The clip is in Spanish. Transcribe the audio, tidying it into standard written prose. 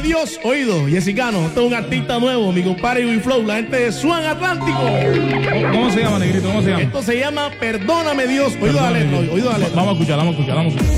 Dios, oído, Jessicano, este es un artista nuevo, mi compadre Luis Flow, la gente de Swan Atlántico. ¿Cómo se llama, negrito? ¿Cómo se llama? Esto se llama Perdóname Dios, oído la letra, oído la letra. Vamos a escuchar, vamos a escuchar, vamos a escuchar.